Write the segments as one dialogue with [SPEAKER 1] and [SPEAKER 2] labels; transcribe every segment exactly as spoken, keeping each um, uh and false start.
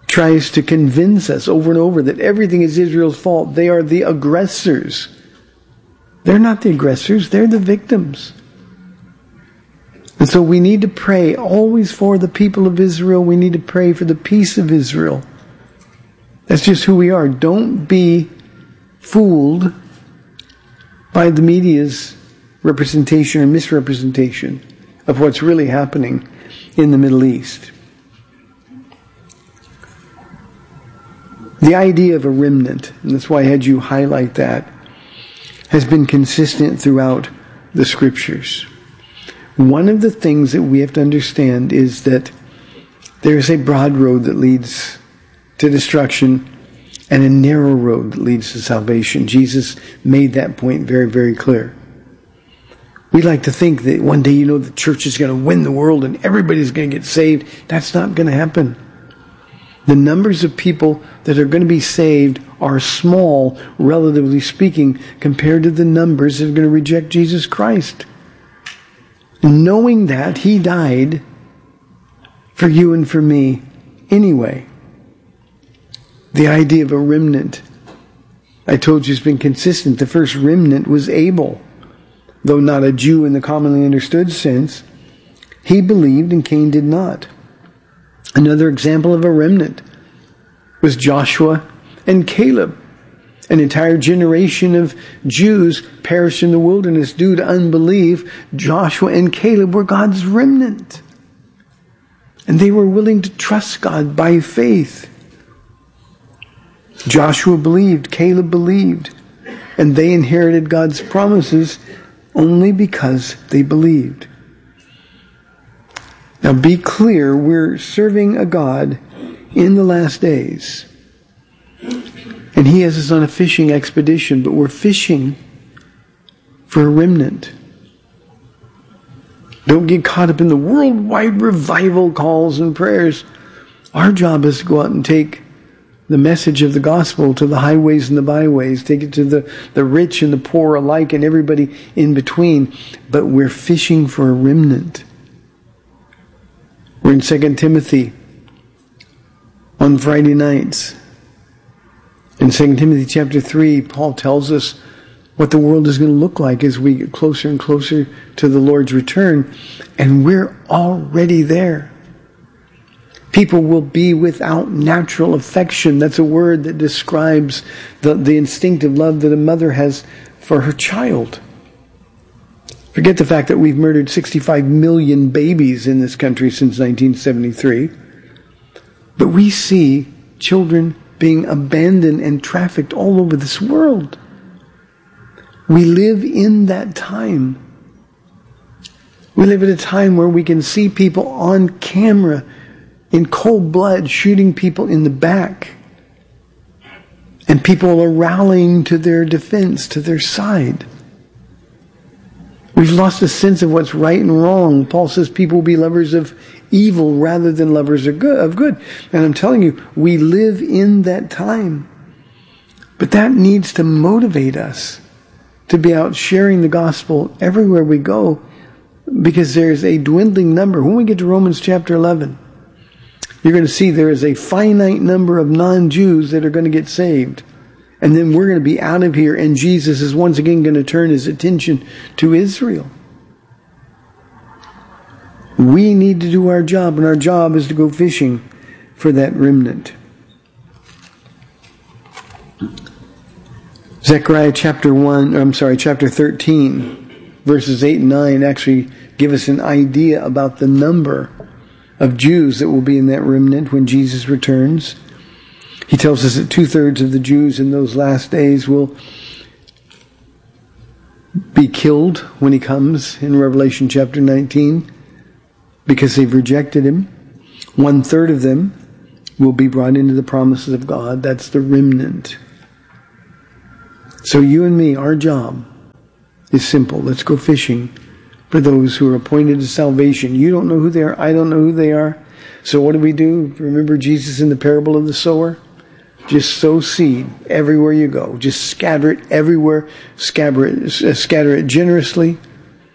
[SPEAKER 1] tries to convince us over and over that everything is Israel's fault. They are the aggressors. They're not the aggressors, they're the victims. And so we need to pray always for the people of Israel. We need to pray for the peace of Israel. That's just who we are. Don't be fooled by the media's representation or misrepresentation of what's really happening in the Middle East. The idea of a remnant, and that's why I had you highlight that, has been consistent throughout the Scriptures. One of the things that we have to understand is that there's a broad road that leads to destruction and a narrow road that leads to salvation. Jesus made that point very, very clear. We like to think that one day, you know, the church is going to win the world and everybody's going to get saved. That's not going to happen. The numbers of people that are going to be saved are small, relatively speaking, compared to the numbers that are going to reject Jesus Christ. Knowing that, He died for you and for me anyway. The idea of a remnant, I told you, has been consistent. The first remnant was Abel. Though not a Jew in the commonly understood sense, he believed and Cain did not. Another example of a remnant was Joshua and Caleb. An entire generation of Jews perished in the wilderness due to unbelief. Joshua and Caleb were God's remnant. And they were willing to trust God by faith. Joshua believed, Caleb believed, and they inherited God's promises only because they believed. Now be clear, we're serving a God in the last days. And He has us on a fishing expedition, but we're fishing for a remnant. Don't get caught up in the worldwide revival calls and prayers. Our job is to go out and take the message of the gospel to the highways and the byways, take it to the, the rich and the poor alike and everybody in between. But we're fishing for a remnant. We're in Second Timothy on Friday nights. In Second Timothy chapter three, Paul tells us what the world is going to look like as we get closer and closer to the Lord's return. And we're already there. People will be without natural affection. That's a word that describes the, the instinctive love that a mother has for her child. Forget the fact that we've murdered sixty-five million babies in this country since nineteen seventy-three. But we see children being abandoned and trafficked all over this world. We live in that time. We live at a time where we can see people on camera in cold blood shooting people in the back. And people are rallying to their defense, to their side. We've lost a sense of what's right and wrong. Paul says people will be lovers of evil rather than lovers of good. Of good. And I'm telling you, we live in that time. But that needs to motivate us to be out sharing the gospel everywhere we go, because there's a dwindling number. When we get to Romans chapter eleven, you're going to see there is a finite number of non-Jews that are going to get saved. And then we're going to be out of here, and Jesus is once again going to turn His attention to Israel. We need to do our job, and our job is to go fishing for that remnant. Zechariah chapter one, or I'm sorry, chapter thirteen, verses eight and nine actually give us an idea about the number of Jews that will be in that remnant when Jesus returns. He tells us that two-thirds of the Jews in those last days will be killed when He comes in Revelation chapter nineteen because they've rejected Him. One-third of them will be brought into the promises of God. That's the remnant. So you and me, our job is simple. Let's go fishing for those who are appointed to salvation. You don't know who they are. I don't know who they are. So what do we do? Remember Jesus in the parable of the sower? Just sow seed everywhere you go. Just scatter it everywhere. Scatter it, scatter it generously.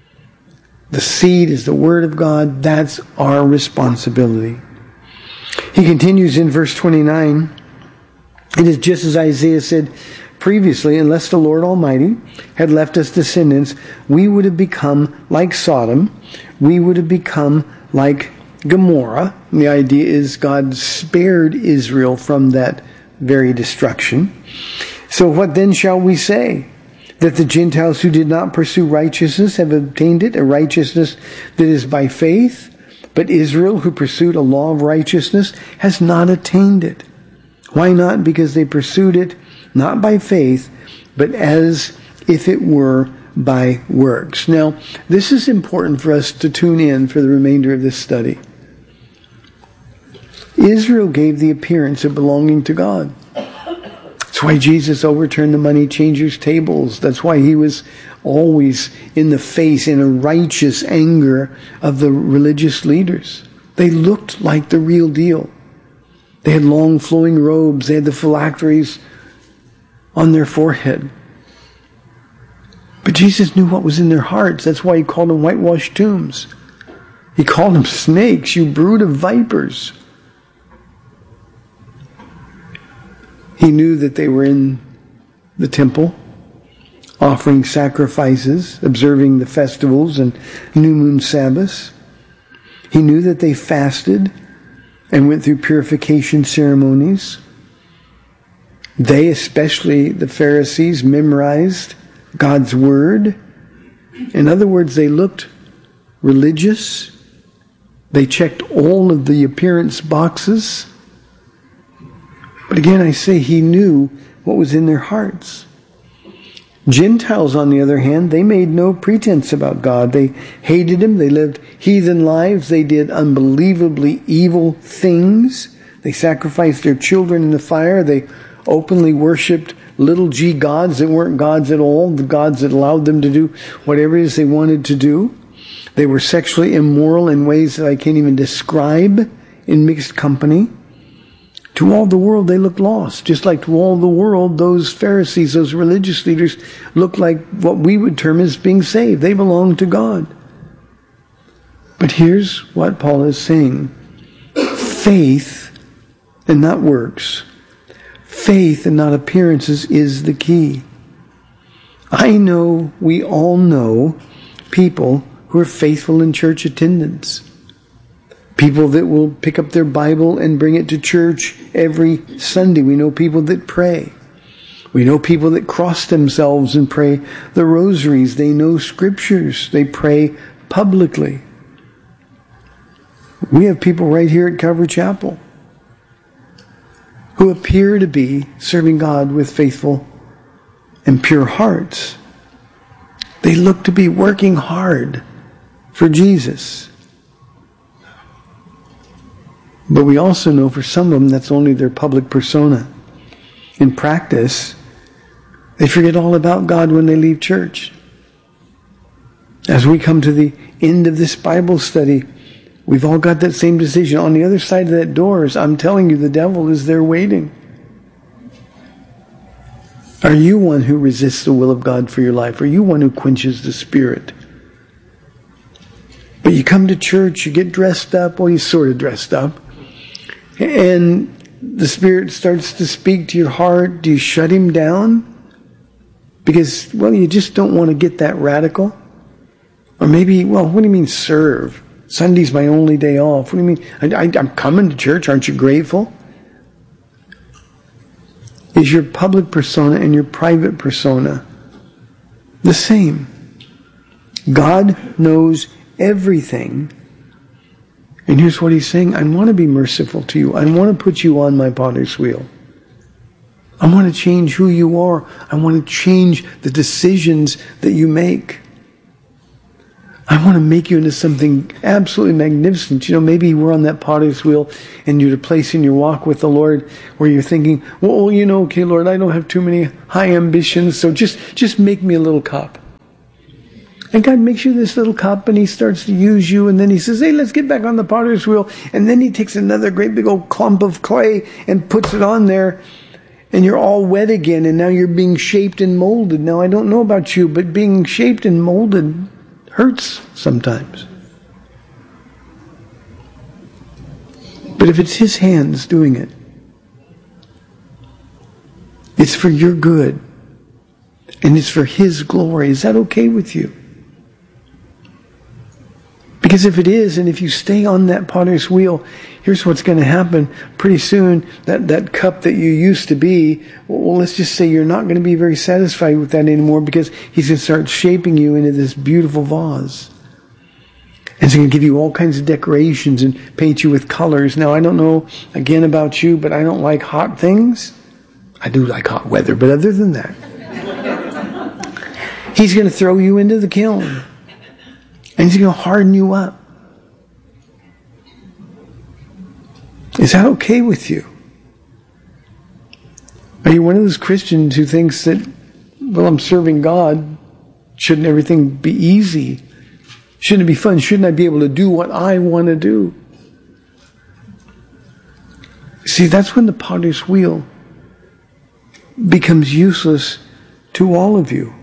[SPEAKER 1] The seed is the Word of God. That's our responsibility. He continues in verse twenty-nine. It is just as Isaiah said previously, unless the Lord Almighty had left us descendants, we would have become like Sodom. We would have become like Gomorrah. And the idea is God spared Israel from that very destruction. So what then shall we say? That the Gentiles who did not pursue righteousness have obtained it, a righteousness that is by faith, but Israel, who pursued a law of righteousness, has not attained it. Why not? Because they pursued it not by faith, but as if it were by works. Now, this is important for us to tune in for the remainder of this study. Israel gave the appearance of belonging to God. That's why Jesus overturned the money changers' tables. That's why he was always in the face, in a righteous anger of the religious leaders. They looked like the real deal. They had long flowing robes. They had the phylacteries on their forehead. But Jesus knew what was in their hearts. That's why he called them whitewashed tombs. He called them snakes, you brood of vipers. He knew that they were in the temple, offering sacrifices, observing the festivals and new moon Sabbaths. He knew that they fasted and went through purification ceremonies. They, especially the Pharisees, memorized God's word. In other words, they looked religious. They checked all of the appearance boxes. But again, I say he knew what was in their hearts. Gentiles, on the other hand, they made no pretense about God. They hated him. They lived heathen lives. They did unbelievably evil things. They sacrificed their children in the fire. They openly worshipped little g gods that weren't gods at all, the gods that allowed them to do whatever it is they wanted to do. They were sexually immoral in ways that I can't even describe in mixed company. To all the world, they looked lost. Just like to all the world, those Pharisees, those religious leaders, looked like what we would term as being saved. They belonged to God. But here's what Paul is saying. Faith and not works. Faith and not appearances is the key. I know, we all know people who are faithful in church attendance. People that will pick up their Bible and bring it to church every Sunday. We know people that pray. We know people that cross themselves and pray the rosaries. They know scriptures. They pray publicly. We have people right here at Calvary Chapel who appear to be serving God with faithful and pure hearts. They look to be working hard for Jesus. But we also know for some of them that's only their public persona. In practice, they forget all about God when they leave church. As we come to the end of this Bible study, we've all got that same decision. On the other side of that door, I'm telling you, the devil is there waiting. Are you one who resists the will of God for your life? Are you one who quenches the Spirit? But you come to church, you get dressed up, well, you sort of dressed up, and the Spirit starts to speak to your heart. Do you shut him down? Because, well, you just don't want to get that radical. Or maybe, well, what do you mean serve? Sunday's my only day off. What do you mean? I, I, I'm coming to church. Aren't you grateful? Is your public persona and your private persona the same? God knows everything. And here's what he's saying. I want to be merciful to you. I want to put you on my potter's wheel. I want to change who you are. I want to change the decisions that you make. I want to make you into something absolutely magnificent. You know, maybe we're on that potter's wheel and you're at a place in your walk with the Lord where you're thinking, well, you know, okay, Lord, I don't have too many high ambitions, so just, just make me a little cup. And God makes you this little cup and he starts to use you, and then he says, hey, let's get back on the potter's wheel. And then he takes another great big old clump of clay and puts it on there, and you're all wet again, and now you're being shaped and molded. Now, I don't know about you, but being shaped and molded hurts sometimes. But if it's His hands doing it, it's for your good, and it's for His glory. Is that okay with you? Because if it is, and if you stay on that potter's wheel, here's what's going to happen. Pretty soon, that, that cup that you used to be, well, let's just say you're not going to be very satisfied with that anymore, because He's going to start shaping you into this beautiful vase. And He's going to give you all kinds of decorations and paint you with colors. Now, I don't know, again, about you, but I don't like hot things. I do like hot weather, but other than that, He's going to throw you into the kiln. And He's going to harden you up. Is that okay with you? Are you one of those Christians who thinks that, well, I'm serving God, shouldn't everything be easy? Shouldn't it be fun? Shouldn't I be able to do what I want to do? See, that's when the potter's wheel becomes useless to all of you.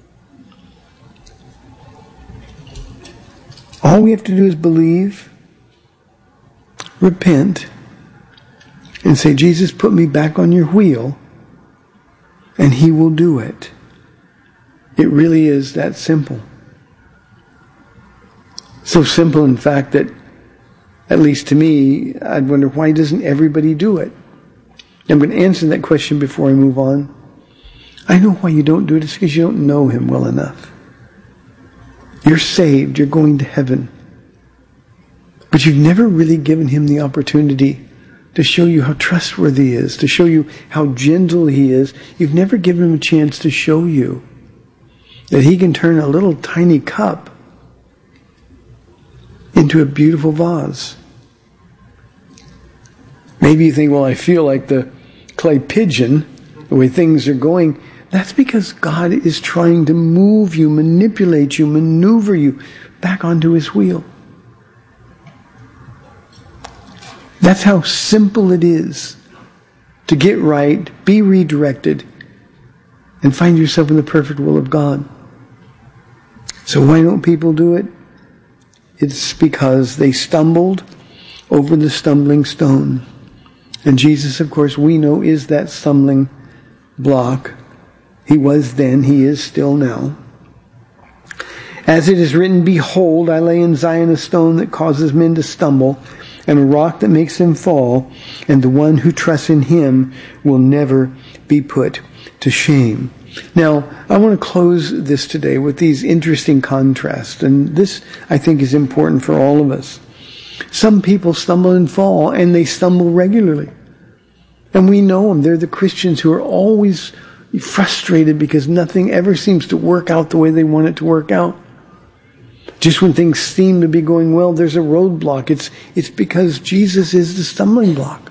[SPEAKER 1] All we have to do is believe, repent, and say, Jesus, put me back on your wheel, and He will do it. It really is that simple. So simple, in fact, that, at least to me, I'd wonder, why doesn't everybody do it? I'm going to answer that question before I move on. I know why you don't do it. It's because you don't know Him well enough. You're saved. You're going to heaven. But you've never really given Him the opportunity to show you how trustworthy He is, to show you how gentle He is. You've never given Him a chance to show you that He can turn a little tiny cup into a beautiful vase. Maybe you think, well, I feel like the clay pigeon, the way things are going. That's because God is trying to move you, manipulate you, maneuver you back onto His wheel. That's how simple it is to get right, be redirected, and find yourself in the perfect will of God. So why don't people do it? It's because they stumbled over the stumbling stone. And Jesus, of course, we know is that stumbling block. He was then, He is still now. As it is written, behold, I lay in Zion a stone that causes men to stumble, and a rock that makes them fall, and the one who trusts in Him will never be put to shame. Now, I want to close this today with these interesting contrasts, and this, I think, is important for all of us. Some people stumble and fall, and they stumble regularly. And we know them. They're the Christians who are always frustrated because nothing ever seems to work out the way they want it to work out. Just when things seem to be going well, there's a roadblock. It's, it's because Jesus is the stumbling block.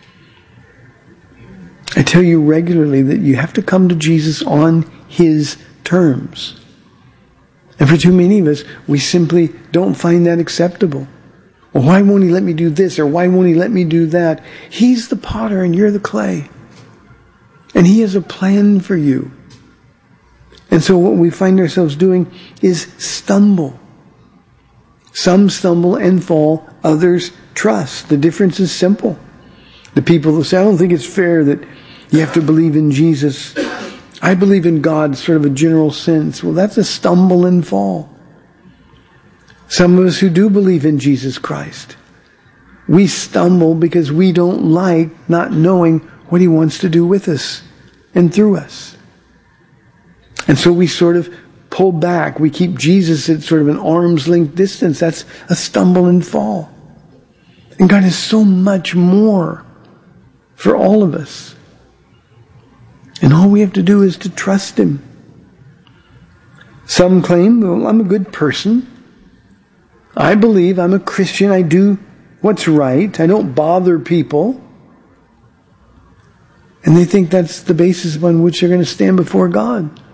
[SPEAKER 1] I tell you regularly that you have to come to Jesus on His terms. And for too many of us, we simply don't find that acceptable. Well, why won't He let me do this? Or why won't He let me do that? He's the potter and you're the clay. And He has a plan for you. And so what we find ourselves doing is stumble. Some stumble and fall, others trust. The difference is simple. The people who say, I don't think it's fair that you have to believe in Jesus. I believe in God, sort of a general sense. Well, that's a stumble and fall. Some of us who do believe in Jesus Christ, we stumble because we don't like not knowing what He wants to do with us and through us. And so we sort of pull back. We keep Jesus at sort of an arm's length distance. That's a stumble and fall. And God has so much more for all of us. And all we have to do is to trust Him. Some claim, well, I'm a good person. I believe I'm a Christian. I do what's right. I don't bother people. And they think that's the basis upon which they're going to stand before God.